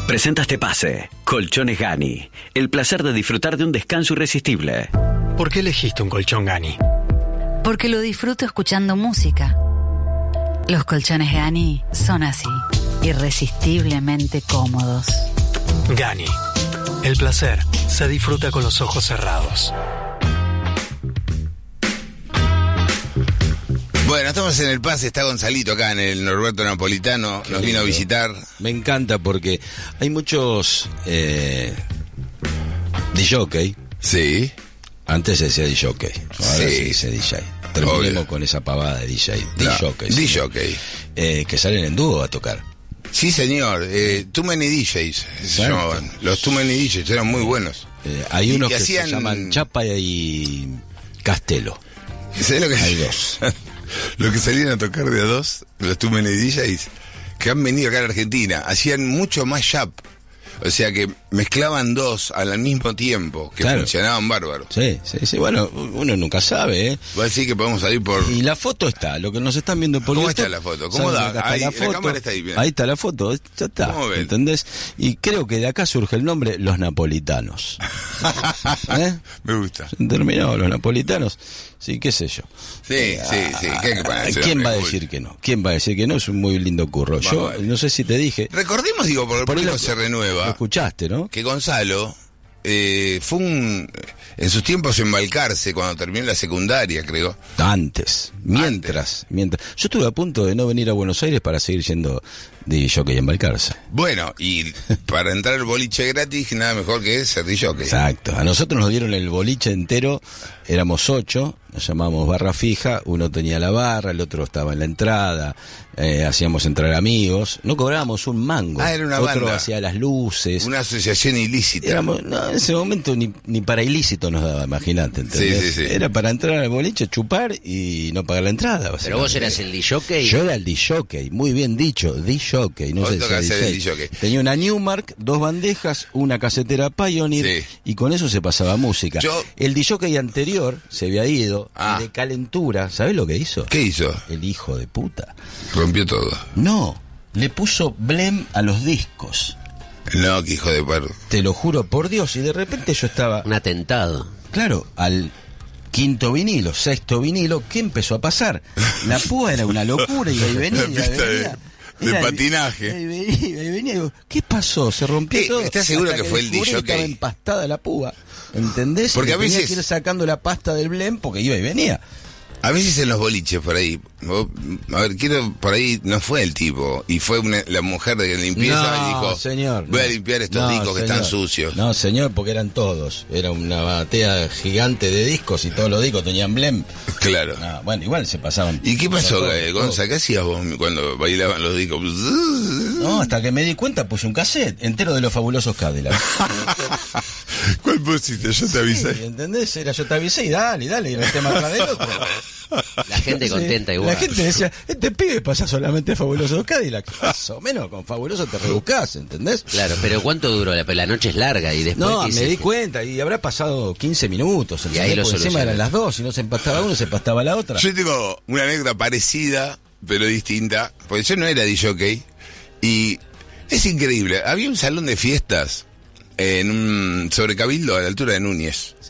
Presenta este pase. Colchones Gani. El placer de disfrutar de un descanso irresistible. ¿Por qué elegiste un colchón Gani? Porque lo disfruto escuchando música. Los colchones Gani son así, irresistiblemente cómodos. Gani. El placer se disfruta con los ojos cerrados. Bueno, estamos en el pase, está Gonzalito acá en el Norberto Napolitano, nos vino a visitar. Me encanta porque hay muchos DJ. Sí. Antes se decía DJ, ahora se dice DJ. Terminemos obvio con esa pavada de DJ. DJ. Que salen en dúo a tocar. Sí, señor. Too Many DJs se llamaban. Los Too Many DJs eran muy buenos. Hay unos que se llaman Chapa y Castelo. ¿Sabés lo que hay dos? Lo que salían a tocar de a dos, los Too Many DJs, que han venido acá a la Argentina, hacían mucho más mashup. O sea que mezclaban dos al mismo tiempo, que funcionaban bárbaros. Sí. Bueno, uno nunca sabe, ¿eh? Va a decir que podemos salir por... Y la foto está, lo que nos están viendo por ¿Cómo YouTube. está la foto? ¿Cómo da? Ahí, la cámara está ahí. Bien. Ahí está la foto, ya está. ¿Entendés? Y creo que de acá surge el nombre Los Napolitanos. Me gusta. Se terminó, Los Napolitanos. Sí, qué sé yo. Sí. ¿Quién va a decir que no? ¿Quién va a decir que no? Es un muy lindo curro. Yo no sé si te dije. Recordemos, digo, porque el público se renueva. Lo escuchaste, ¿no? Que Gonzalo fue en sus tiempos en Balcarce, cuando terminó la secundaria, creo. Mientras. Yo estuve a punto de no venir a Buenos Aires para seguir yendo de jockey en Balcarce. Bueno, y para entrar al boliche gratis, nada mejor que ser de jockey. Exacto. A nosotros nos dieron el boliche entero, éramos 8, nos llamábamos barra fija, uno tenía la barra, el otro estaba en la entrada, hacíamos entrar amigos, no cobrábamos un mango. Era una otro banda. Hacía las luces. Una asociación ilícita. En ese momento ni para ilícito nos daba, imagínate, ¿entendés? Sí. Era para entrar al boliche, chupar y no pagar la entrada. Pero vos eras el DJ. Yo era el DJ, muy bien dicho, DJ, no sé si DJ. Tenía una Newmark, 2 bandejas, una casetera Pioneer, y con eso se pasaba música. El DJ anterior se había ido y de calentura, ¿sabés lo que hizo? ¿Qué hizo? El hijo de puta. Rompió todo. No, le puso blem a los discos. No, que hijo de perro. Te lo juro por Dios, y de repente yo estaba... Un atentado. Claro, al 5º vinilo, 6º vinilo, ¿qué empezó a pasar? La púa era una locura, y ahí venía, de patinaje. Ahí venía, digo, ¿qué pasó? Se rompió todo. ¿Estás seguro que fue el DJ? Estaba empastada la púa, ¿entendés? Porque a veces tenía que ir sacando la pasta del blem porque iba y venía. A veces en los boliches por ahí, por ahí no fue el tipo, y fue la mujer de limpieza y dijo, señor, voy a limpiar estos discos que están sucios. No, señor, porque eran todos. Era una batea gigante de discos y todos los discos tenían blem. Claro. No, bueno, igual se pasaban. ¿Y qué pasó, Gonza? ¿Qué hacías vos cuando bailaban los discos? No, hasta que me di cuenta puse un cassette entero de Los Fabulosos Cadillacs. ¿Cuál pusiste? Yo te avisé. ¿Entendés? Era Yo te avisé y dale, y era el tema atrás del otro. La gente contenta igual. La gente decía, este pibe pasa solamente Fabulosos Cadillacs. Más o menos, con Fabuloso te rebuscás, ¿entendés? Claro, pero ¿cuánto duró? La noche es larga y después... No, me di cuenta, y habrá pasado 15 minutos. Y ahí lo encima eran las 2, y no se empastaba uno, se empastaba la otra. Yo tengo una anécdota parecida, pero distinta, porque yo no era DJ, y es increíble. Había un salón de fiestas sobre Cabildo, a la altura de Núñez. Sí.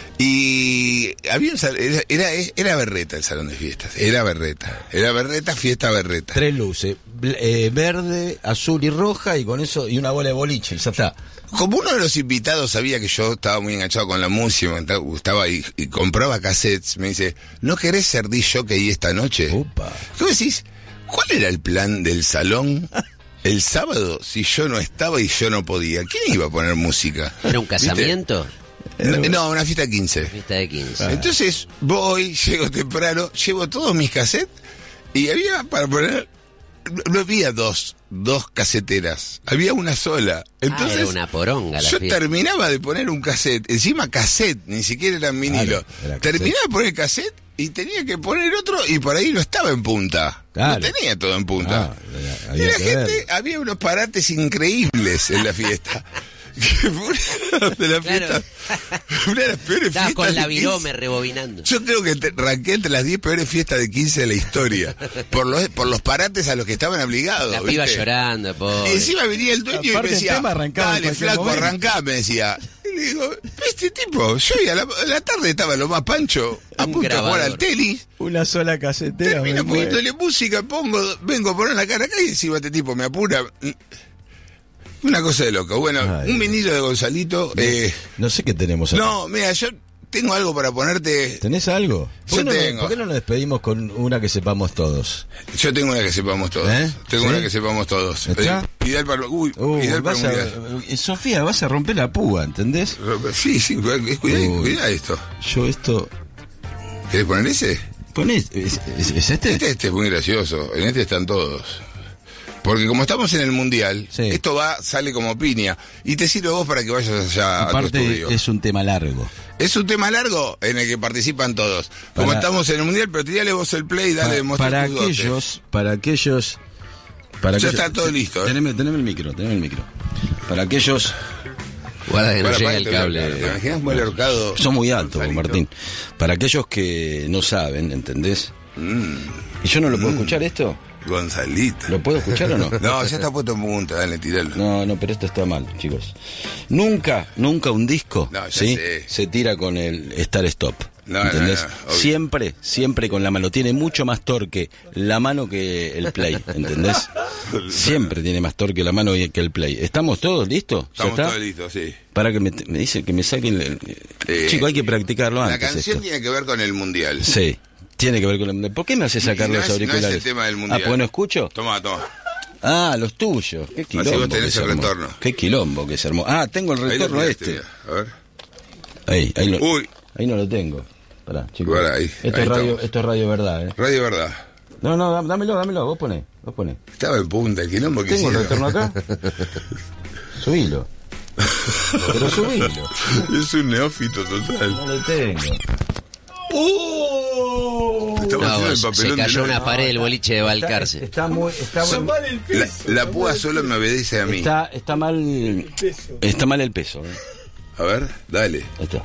Y había era berreta el salón de fiestas. Era berreta, fiesta berreta. 3 luces, verde, azul y roja, y con eso, y una bola de boliche, ya está. Como uno de los invitados sabía que yo estaba muy enganchado con la música, me gustaba y compraba cassettes, me dice, ¿no querés ser DJ esta noche? Upa. ¿Qué decís? ¿Cuál era el plan del salón el sábado si yo no estaba y yo no podía? ¿Quién iba a poner música? ¿Era un casamiento? No, una fiesta de 15. Fiesta de 15. Entonces voy, llego temprano, llevo todos mis cassettes y había para poner... No había dos caseteras, había una sola. Entonces, era una poronga la yo fiesta. terminaba de poner un cassette, encima cassette, ni siquiera era vinilo. Claro, terminaba de poner el cassette y tenía que poner otro, y por ahí no estaba en punta. Claro. No tenía todo en punta. Y la gente, había unos parates increíbles en la fiesta. de la fiesta. Una de las peores Estabas fiestas. con la virome rebobinando. Yo creo que ranqué entre las 10 peores fiestas de 15 de la historia. Por los parates a los que estaban obligados. La piba llorando, pobre. Y encima venía el dueño y me decía, dale, flaco, arrancá, me decía. Y le digo, este tipo, yo a la tarde estaba lo más pancho, a punto de jugar al tenis. Una sola casetera. Termino poniéndole música, vengo a poner la cara acá y encima este tipo me apura. Una cosa de loco. Bueno, un vinilo de Gonzalito. No sé qué tenemos acá. No, mira, yo tengo algo para ponerte. ¿Tenés algo? Yo tengo. ¿Por qué no nos despedimos con una que sepamos todos? Yo tengo una que sepamos todos. Tengo una que sepamos todos. Ideal para... ideal para Sofía, vas a romper la púa, ¿entendés? Sí, cuidá esto. Yo esto... ¿Querés poner ese? ¿Ponés? ¿Es este? Este es muy gracioso. En este están todos. Porque como estamos en el Mundial, esto sale como piña. Y te sirve vos para que vayas allá a tu estudio. Es un tema largo. Es un tema largo en el que participan todos. Como estamos en el Mundial, pero tirale vos el play y dale para aquellos... Ya está todo listo. Teneme el micro. Para aquellos... Guarda que no llega el cable. ¿Te imaginas muy ahorcado? Son muy altos, Martín. Para aquellos que no saben, ¿entendés? ¿Y yo no lo puedo escuchar esto? Gonzalito. ¿Lo puedo escuchar o no? No, ya está puesto en punta, dale, tiralo. No, pero esto está mal, chicos. Nunca un disco se tira con el start-stop. ¿Entendés? Siempre con la mano. Tiene mucho más torque la mano que el play, ¿entendés? Siempre tiene más torque la mano que el play. ¿Estamos todos listos? Estamos todos listos, sí. Para que me dice que me saquen... Chico, hay que practicarlo antes. La canción tiene que ver con el Mundial. Sí. Tiene que ver con el Mundial. ¿Por qué me haces sacar los auriculares? No es el tema del Mundial. Pues no escucho. Toma. Los tuyos. Qué quilombo. Así vos tenés el retorno. Qué quilombo que se armó. Tengo el retorno este. A ver. Ahí no lo tengo. Pará, chicos. Ahí, esto es Radio Verdad, Radio Verdad. No, dámelo. Vos poné. Estaba en punta el quilombo que ¿Tengo el retorno acá? Subilo. Pero subilo. Es un neófito total. No lo tengo. Se cayó una pared del boliche de Balcarce. Está mal el peso. La púa solo me obedece a mí. Está mal el peso. A ver, dale. Ahí está.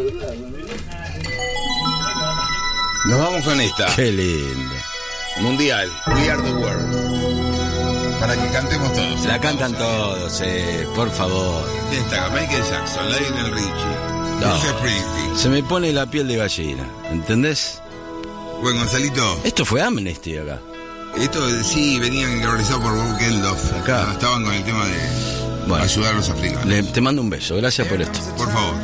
Nos vamos con esta. Qué lindo. Mundial, We Are the World. Para que cantemos todos. La cantan todos, por favor. ¿Quién está acá? Michael Jackson, Lionel Richie. Se me pone la piel de gallina, ¿entendés? Bueno, Gonzalito. Esto fue Amnesty acá. Esto sí, venían organizados por Bob Geldof. Acá estaban con el tema de ayudar a los africanos. Te mando un beso, gracias por esto. Por favor.